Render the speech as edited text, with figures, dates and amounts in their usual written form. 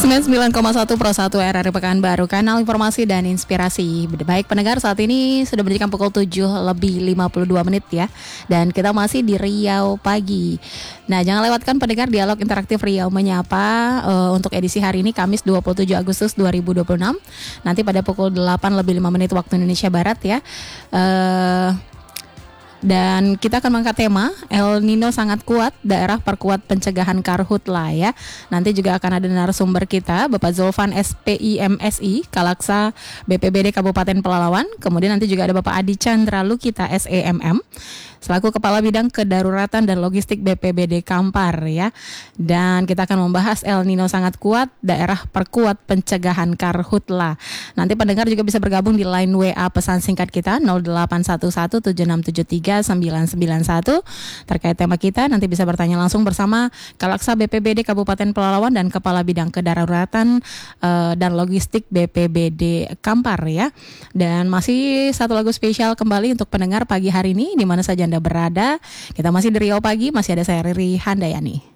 99,1 Pro 1 RRI Pekanbaru, kanal informasi dan inspirasi. Baik pendengar, saat ini sudah menunjukkan pukul 7:52 ya. Dan kita masih di Riau Pagi. Nah, jangan lewatkan pendengar dialog interaktif Riau Menyapa untuk edisi hari ini Kamis 27 Agustus 2026. Nanti pada pukul 8:05 waktu Indonesia Barat ya. Dan kita akan mengangkat tema El Nino sangat kuat, daerah perkuat pencegahan karhutla ya. Nanti juga akan ada narasumber kita Bapak Zulfan SPIMSI Kalaksa BPBD Kabupaten Pelalawan. Kemudian nanti juga ada Bapak Adi Chandra Lukita SEMM selaku Kepala Bidang Kedaruratan dan Logistik BPBD Kampar ya. Dan kita akan membahas El Nino sangat kuat, daerah perkuat pencegahan karhutla. Nanti pendengar juga bisa bergabung di line WA pesan singkat kita 081176739991 terkait tema kita. Nanti bisa bertanya langsung bersama Kalaksa BPBD Kabupaten Pelalawan dan Kepala Bidang Kedaruratan dan Logistik BPBD Kampar ya. Dan masih satu lagu spesial kembali untuk pendengar pagi hari ini di mana saja Anda berada. Kita masih di Riau Pagi, masih ada saya Riri Handayani.